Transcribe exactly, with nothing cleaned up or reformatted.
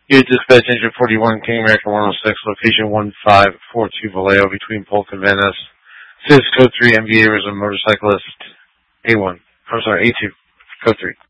You dispatch engine forty-one, King American one oh six, location one five four two Vallejo between Polk and Van Ness. Says code three, M V A was a motorcyclist A one. I'm sorry, A two, code three.